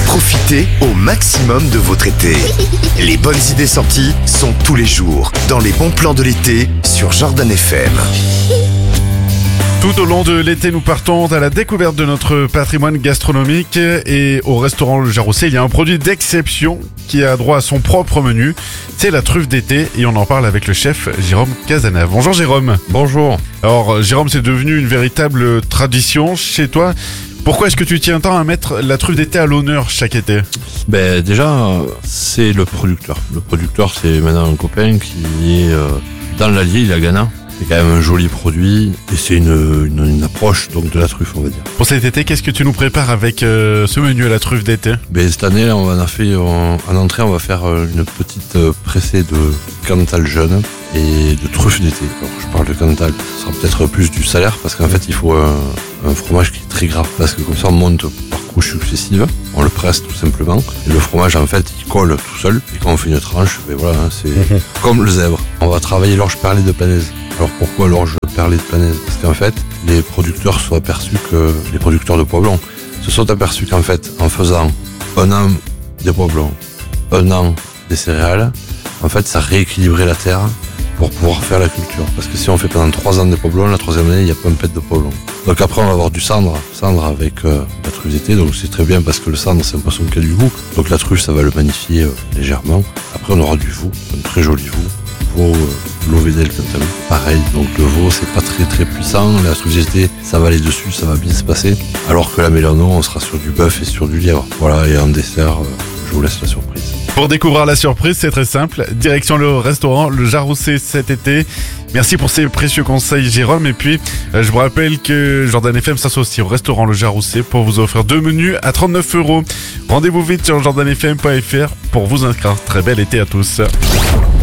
Profitez au maximum de votre été. Les bonnes idées sorties sont tous les jours dans les bons plans de l'été sur Jordan FM. Tout au long de l'été, nous partons à la découverte de notre patrimoine gastronomique et au restaurant Le Jaroussé, il y a un produit d'exception qui a droit à son propre menu. C'est la truffe d'été et on en parle avec le chef Jérôme Cazenave. Bonjour Jérôme. Bonjour. Alors Jérôme, c'est devenu une véritable tradition chez toi. Pourquoi est-ce que tu tiens tant à mettre la truffe d'été à l'honneur chaque été ? Déjà, c'est le producteur. Le producteur, c'est maintenant un copain qui est dans l'Allier, il est à Ghana. C'est quand même un joli produit et c'est une approche donc de la truffe, on va dire. Pour cet été, qu'est-ce que tu nous prépares avec ce menu à la truffe d'été ? Cette année, là, en entrée, on va faire une petite pressée de Cantal jeune et de truffe d'été. Alors, je parle de Cantal, ce sera peut-être plus du salaire parce qu'en fait, il faut un fromage qui est très gras parce que comme ça, on monte par couches successives, on le presse tout simplement. Et le fromage, en fait, il colle tout seul et quand on fait une tranche, c'est comme le zèbre. On va travailler l'orge perlée de Panèze. Alors pourquoi l'orge perlée de Panèze ? Parce qu'en fait, les producteurs les producteurs de pois blancs se sont aperçus qu'en fait, en faisant un an des pois blancs, un an des céréales, en fait, ça rééquilibrait la terre pour pouvoir faire la culture. Parce que si on fait pendant 3 ans des pois blancs, la 3e année, il n'y a pas un pet de pois blancs. Donc après, on va avoir du cendre avec la truffe d'été. Donc c'est très bien parce que le cendre, c'est un poisson qui a du goût. Donc la truffe, ça va le magnifier légèrement. Après, on aura du veau, un très joli veau. L'Ovedel Cantal, pareil, donc le veau c'est pas très très puissant, la truffe d'été ça va aller dessus, ça va bien se passer, alors que la mélano on sera sur du bœuf et sur du lièvre. Voilà, et en dessert, je vous laisse la surprise. Pour découvrir la surprise, c'est très simple, direction le restaurant Le Jaroussé cet été. Merci pour ces précieux conseils Jérôme, et puis je vous rappelle que Jordan FM s'associe au restaurant Le Jaroussé pour vous offrir 2 menus à 39€. Rendez-vous vite sur jordanfm.fr pour vous inscrire. Très bel été à tous.